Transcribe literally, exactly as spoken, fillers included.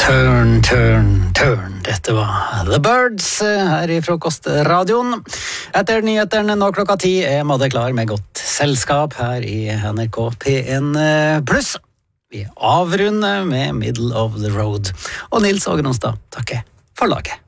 Turn, turn, turn. Dette var The Birds her i Frokostradioen. Etter nyhetene nå klokka ti er Madde klar med godt selskap her i N R K P en pluss. Vi avrunder med Middle of the Road. Og Nils Ågeronstad takker for laget.